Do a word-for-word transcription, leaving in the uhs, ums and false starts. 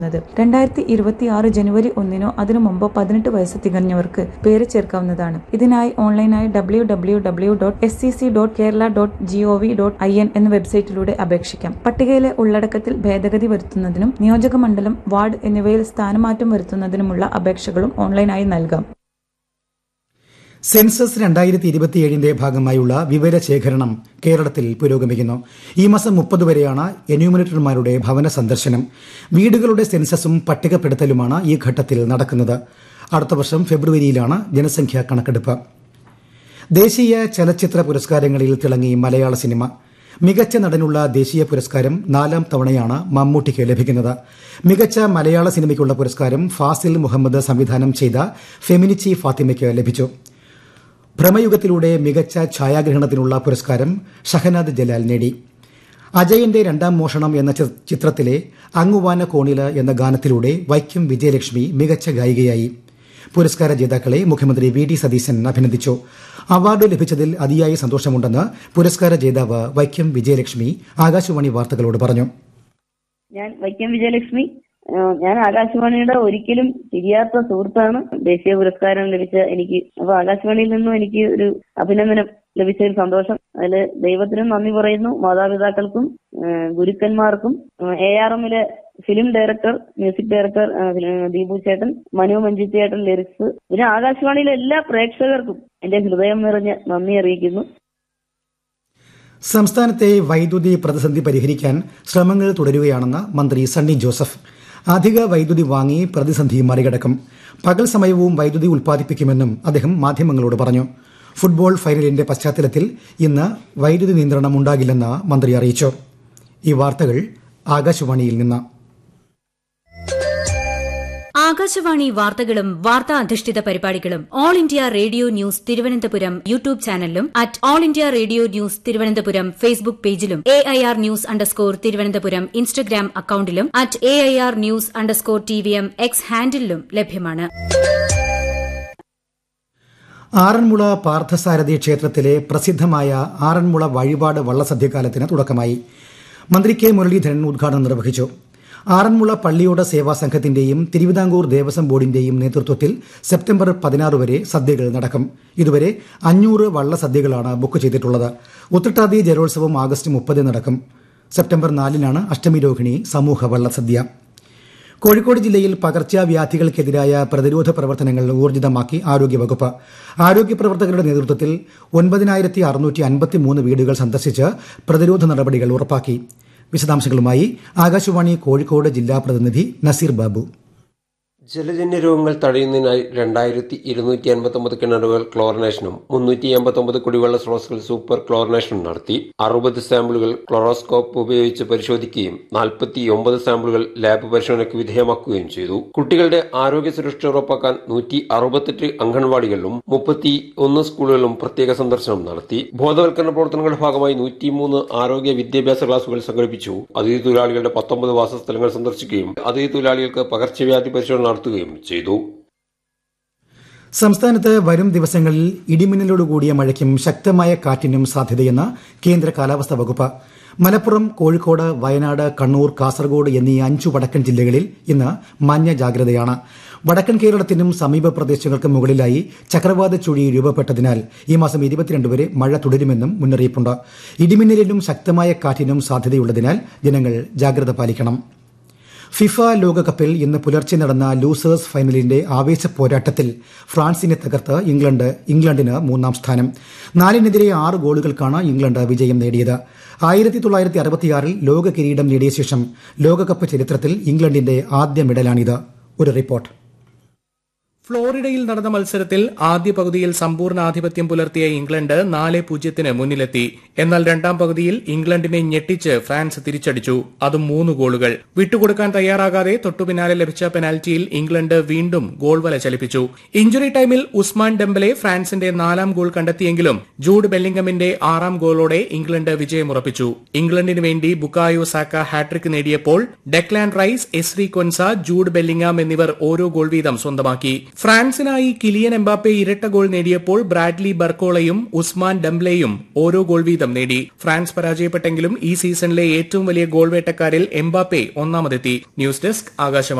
രണ്ടായിരത്തി ഇരുപത്തി ആറ് ജനുവരി ഒന്നിനോ അതിനു മുമ്പോ പതിനെട്ട് വയസ്സ് തികഞ്ഞവർക്ക് പേര് ചേർക്കാവുന്നതാണ്. ഇതിനായി ഓൺലൈനായി W W W dot S C C dot Kerala dot G O V dot I N എന്ന വെബ്സൈറ്റിലൂടെ അപേക്ഷിക്കാം. പട്ടികയിലെ ഉള്ളടക്കത്തിൽ ഭേദഗതി വരുത്തുന്നതിനും നിയോജക മണ്ഡലം, വാർഡ് എന്നിവയിൽ സ്ഥാനമാറ്റം വരുത്തുന്നതിനുമുള്ള അപേക്ഷകളും ഓൺലൈനായി നൽകാം. സെൻസസ് രണ്ടായിരത്തി ഇരുപത്തിയേഴിന്റെ ഭാഗമായുള്ള വിവരശേഖരണം കേരളത്തിൽ പുരോഗമിക്കുന്നു. ഈ മാസം മുപ്പത് വരെയാണ് എന്യൂമറേറ്റർമാരുടെ ഭവന സന്ദർശനം. വീടുകളുടെ സെൻസസും പട്ടികപ്പെടുത്തലുമാണ് ഈ ഘട്ടത്തിൽ നടക്കുന്നത്. അടുത്ത വർഷം ഫെബ്രുവരിയിലാണ് ജനസംഖ്യാ കണക്കെടുപ്പ്. ദേശീയ ചലച്ചിത്ര പുരസ്കാരങ്ങളിൽ തിളങ്ങി മലയാള സിനിമ. മികച്ച നടനുള്ള ദേശീയ പുരസ്കാരം നാലാം തവണയാണ് മമ്മൂട്ടിക്ക് ലഭിക്കുന്നത്. മികച്ച മലയാള സിനിമയ്ക്കുള്ള പുരസ്കാരം ഫാസിൽ മുഹമ്മദ് സംവിധാനം ചെയ്ത ഫെമിനിച്ചി ഫാത്തിമയ്ക്ക് ലഭിച്ചു. ഭ്രമയുഗത്തിലൂടെ മികച്ച ഛായാഗ്രഹണത്തിനുള്ള പുരസ്കാരം ഷഹനാദ് ജലാൽ നേടി. അജയന്റെ രണ്ടാം മോഷണം എന്ന ചിത്രത്തിലെ അങ്ങുവാന കോണില എന്ന ഗാനത്തിലൂടെ വൈക്കം വിജയലക്ഷ്മി മികച്ച ഗായികയായി. പുരസ്കാര ജേതാക്കളെ മുഖ്യമന്ത്രി വി ഡി സതീശൻ അഭിനന്ദിച്ചു. അവാർഡ് ലഭിച്ചതിൽ അതിയായ സന്തോഷമുണ്ടെന്ന് പുരസ്കാര ജേതാവ് വൈക്കം വിജയലക്ഷ്മി ആകാശവാണി വാർത്തകളോട് പറഞ്ഞു. ഞാൻ വൈക്കം വിജയലക്ഷ്മി. ഞാൻ ആകാശവാണിയുടെ ഒരിക്കലും തിരിയാത്ത സുഹൃത്താണ്. ദേശീയ പുരസ്കാരം ലഭിച്ച എനിക്ക് അപ്പൊ ആകാശവാണിയിൽ നിന്നും എനിക്ക് ഒരു അഭിനന്ദനം ലഭിച്ചതിൽ സന്തോഷം. അതിൽ ദൈവത്തിനും നന്ദി പറയുന്നു. മാതാപിതാക്കൾക്കും ഗുരുക്കന്മാർക്കും എ ആർ എമ്മിലെ film director, music director Deepu ചേട്ടൻ, മനു മഞ്ജു ചേട്ടൻ ലിറിക്സ്, പിന്നെ ആകാശവാണിയിലെ എല്ലാ പ്രേക്ഷകർക്കും എന്റെ ഹൃദയം നിറഞ്ഞ് നന്ദി അറിയിക്കുന്നു. സംസ്ഥാനത്തെ വൈദ്യുതി പ്രതിസന്ധി പരിഹരിക്കാൻ ശ്രമങ്ങൾ തുടരുകയാണെന്ന് മന്ത്രി സണ്ണി ജോസഫ്. അധിക വൈദ്യുതി വാങ്ങി പ്രതിസന്ധി മറികടക്കും. പകൽ സമയവും വൈദ്യുതി ഉൽപ്പാദിപ്പിക്കുമെന്നും അദ്ദേഹം മാധ്യമങ്ങളോട് പറഞ്ഞു. ഫുട്ബോൾ ഫൈനലിന്റെ പശ്ചാത്തലത്തിൽ ഇന്ന് വൈദ്യുതി നിയന്ത്രണം ഉണ്ടാകില്ലെന്ന് മന്ത്രി അറിയിച്ചു. ഈ വാർത്തകൾ ആകാശവാണിയിൽ നിന്ന്. ആകാശവാണി വാർത്തകളും വാർത്താ അധിഷ്ഠിത പരിപാടികളും all India radio news Thiruvananthapuram YouTube ചാനലിലും at all India radio news Thiruvananthapuram Facebook പേജിലും A I R news underscore Thiruvananthapuram Instagram അക്കൌണ്ടിലും at A I R news underscore T V M X ഹാൻഡിലും ലഭ്യമാണ്. ആറന്മുള പാർത്ഥസാരഥി ക്ഷേത്രത്തിലെ പ്രസിദ്ധമായ ആറന്മുള വഴിപാട് വള്ളസദ്യകാലത്തിന് തുടക്കമായി. മന്ത്രി കെ മുരളീധരൻ ഉദ്ഘാടനം നിർവഹിച്ചു. ആറന്മുള പള്ളിയോട സേവാ സംഘത്തിന്റെയും തിരുവിതാംകൂർ ദേവസ്വം ബോർഡിന്റെയും നേതൃത്വത്തിൽ സെപ്റ്റംബർ പതിനാറ് വരെ സദ്യകൾ നടക്കും. ഇതുവരെ അഞ്ഞൂറ് വള്ളസദ്യകളാണ് ബുക്ക് ചെയ്തിട്ടുള്ളത്. ഉത്രട്ടാതി ജലോത്സവം ആഗസ്റ്റ് മുപ്പത് നടക്കും. സെപ്റ്റംബർ നാലിനാണ് അഷ്ടമി രോഹിണി സമൂഹ വള്ളസദ്യ. കോഴിക്കോട് ജില്ലയിൽ പകർച്ചവ്യാധികൾക്കെതിരായ പ്രതിരോധ പ്രവർത്തനങ്ങൾ ഊർജിതമാക്കി ആരോഗ്യവകുപ്പ്. ആരോഗ്യ പ്രവർത്തകരുടെ നേതൃത്വത്തിൽ ഒൻപതിനായിരത്തി അറുന്നൂറ്റി അൻപത്തിമൂന്ന് വീടുകൾ സന്ദർശിച്ച് പ്രതിരോധ നടപടികൾ ഉറപ്പാക്കി. വിശദാംശങ്ങളുമായി ആകാശവാണി കോഴിക്കോട് ജില്ലാ പ്രതിനിധി നസീർ ബാബു. ജലജന്യ രോഗങ്ങൾ തടയുന്നതിനായി രണ്ടായിരത്തി ഇരുന്നൂറ്റി അൻപത്തി ഒമ്പത് കിണറുകൾ ക്ലോറിനേഷനും മുന്നൂറ്റി എൺപത്തി ഒമ്പത് കുടിവെള്ള സ്രോതസ്സുകൾ സൂപ്പർ ക്ലോറിനേഷനും നടത്തി. അറുപത് സാമ്പിളുകൾ ക്ലോറോസ്കോപ്പ് ഉപയോഗിച്ച് പരിശോധിക്കുകയും നാൽപ്പത്തി ഒമ്പത് സാമ്പിളുകൾ ലാബ് പരിശോധനയ്ക്ക് വിധേയമാക്കുകയും ചെയ്തു. കുട്ടികളുടെ ആരോഗ്യ സുരക്ഷ ഉറപ്പാക്കാൻ നൂറ്റി അറുപത്തെട്ട് അംഗൻവാടികളിലും മുപ്പത്തി ഒന്ന് സ്കൂളുകളിലും പ്രത്യേക സന്ദർശനം നടത്തി. ബോധവൽക്കരണ പ്രവർത്തനങ്ങളുടെ ഭാഗമായി നൂറ്റിമൂന്ന് ആരോഗ്യ വിദ്യാഭ്യാസ ക്ലാസുകൾ സംഘടിപ്പിച്ചു. അതിഥി തൊഴിലാളികളുടെ പത്തൊമ്പത് വാസസ്ഥലങ്ങൾ സന്ദർശിക്കുകയും അതിഥി തൊഴിലാളികൾക്ക് പകർച്ചവ്യാധി പരിശോധന നടത്തുകയും ചെയ്തു. സംസ്ഥാനത്ത് വരും ദിവസങ്ങളിൽ ഇടിമിന്നലോടുകൂടിയ മഴയ്ക്കും ശക്തമായ കാറ്റിനും സാധ്യതയെന്ന് കേന്ദ്ര കാലാവസ്ഥാ വകുപ്പ്. മലപ്പുറം, കോഴിക്കോട്, വയനാട്, കണ്ണൂർ, കാസർഗോഡ് എന്നീ അഞ്ചു വടക്കൻ ജില്ലകളിൽ ഇന്ന് മഞ്ഞ ജാഗ്രതയാണ്. വടക്കൻ കേരളത്തിനും സമീപ പ്രദേശങ്ങൾക്കും മുകളിലായി ചക്രവാത ചുഴി രൂപപ്പെട്ടതിനാൽ ഈ മാസം ഇരുപത്തിരണ്ട് വരെ മഴ തുടരുമെന്നും മുന്നറിയിപ്പുണ്ട്. ഇടിമിന്നലിനും ശക്തമായ കാറ്റിനും സാധ്യതയുള്ളതിനാൽ ജനങ്ങൾ ജാഗ്രത പാലിക്കണം. ഫിഫ ലോകകപ്പിൽ ഇന്ന് പുലർച്ചെ നടന്ന ലൂസേഴ്സ് ഫൈനലിന്റെ ആവേശ പോരാട്ടത്തിൽ ഫ്രാൻസിനെ തകർത്ത് ഇംഗ്ലണ്ട് ഇംഗ്ലണ്ടിന് മൂന്നാം സ്ഥാനം. നാലിനെതിരെ ആറ് ഗോളുകൾക്കാണ് ഇംഗ്ലണ്ട് വിജയം നേടിയത്. ആയിരത്തി തൊള്ളായിരത്തി അറുപത്തിയാറിൽ ലോക കിരീടം നേടിയ ശേഷം ലോകകപ്പ് ചരിത്രത്തിൽ ഇംഗ്ലണ്ടിന്റെ ആദ്യ മെഡലാണിത്. ഒരു റിപ്പോർട്ട്. ഫ്ലോറിഡയിൽ നടന്ന മത്സരത്തിൽ ആദ്യ പകുതിയിൽ സമ്പൂർണ്ണ ആധിപത്യം പുലർത്തിയ ഇംഗ്ലണ്ട് നാല് പൂജ്യത്തിന് മുന്നിലെത്തി. എന്നാൽ രണ്ടാം പകുതിയിൽ ഇംഗ്ലണ്ടിനെ ഞെട്ടിച്ച് ഫ്രാൻസ് തിരിച്ചടിച്ചു. അതും മൂന്ന് ഗോളുകൾ. വിട്ടുകൊടുക്കാൻ തയ്യാറാകാതെ തൊട്ടുപിന്നാലെ ലഭിച്ച പെനാൽറ്റിയിൽ ഇംഗ്ലണ്ട് വീണ്ടും ഗോൾ വല ചലിപ്പിച്ചു. ഇഞ്ചുറി ടൈമിൽ ഉസ്മാൻ ഡെംബലെ ഫ്രാൻസിന്റെ നാലാം ഗോൾ കണ്ടെത്തിയെങ്കിലും ജൂഡ് ബെല്ലിംഗമിന്റെ ആറാം ഗോളോടെ ഇംഗ്ലണ്ട് വിജയമുറപ്പിച്ചു. ഇംഗ്ലണ്ടിന് വേണ്ടി ബുക്കായോ സാക്ക ഹാട്രിക് നേടിയപ്പോൾ Declan rice, Esri Konsa, Jude Bellingham എന്നിവർ ഓരോ ഗോൾ വീതം സ്വന്തമാക്കി. ഫ്രാൻസിനായി കിലിയൻ എംബാപ്പെ ഇരട്ട ഗോൾ നേടിയപ്പോൾ ബ്രാഡ്ലി ബർക്കോളയും ഉസ്മാൻ ഡംബ്ലെയും ഓരോ ഗോൾ വീതം നേടി. ഫ്രാൻസ് പരാജയപ്പെട്ടെങ്കിലും ഈ സീസണിലെ ഏറ്റവും വലിയ ഗോൾ വേട്ടക്കാരിൽ എംബാപ്പെ ഒന്നാമതെത്തി. News desk Akashvani.